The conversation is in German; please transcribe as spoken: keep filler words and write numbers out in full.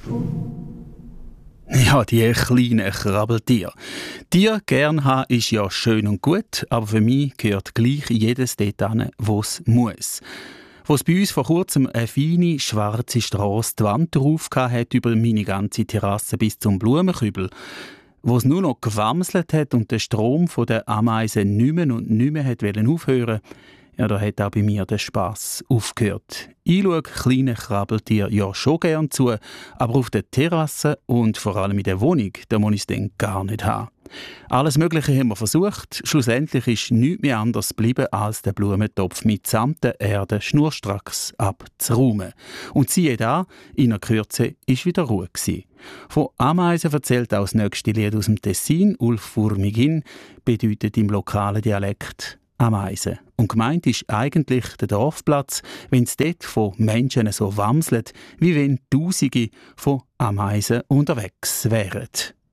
Ja, die kleinen Krabbeltiere. Tiere gern haben ist ja schön und gut, aber für mich gehört gleich jedes dort hin, wo es muss. Wo es bei uns vor kurzem eine feine, schwarze Strasse die Wand drauf hat über meine ganze Terrasse bis zum Blumenkübel, wo es nur noch gewamselt hat und der Strom von der Ameisen nicht mehr und nicht mehr hat aufhören, ja, da hat auch bei mir der Spass aufgehört. Ich schaue kleinen Krabbeltieren ja schon gern zu, aber auf der Terrasse und vor allem in der Wohnung, da muss ich es dann gar nicht haben. Alles Mögliche haben wir versucht. Schlussendlich ist nichts mehr anders geblieben, als den Blumentopf mitsamt der Erde schnurstracks abzuräumen. Und siehe da, in einer Kürze war wieder Ruhe gewesen. Von Ameisen erzählt auch das nächste Lied aus dem Tessin. Ulf Furmigin bedeutet im lokalen Dialekt Ameisen. Und gemeint ist eigentlich der Dorfplatz, wenn es dort von Menschen so wamselt, wie wenn Tausende von Ameisen unterwegs wären.